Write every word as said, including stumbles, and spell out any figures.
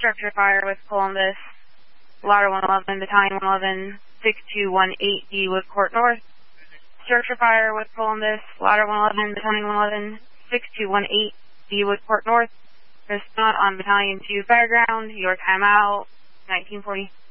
structure fire with Columbus, Ladder one eleven, Battalion one eleven, six two one eight, D Woodcourt North. Structure fire with Columbus, Ladder one eleven, Battalion one eleven, six two one eight, D Woodcourt North. Response on Battalion two Fairground, your timeout, nineteen forty.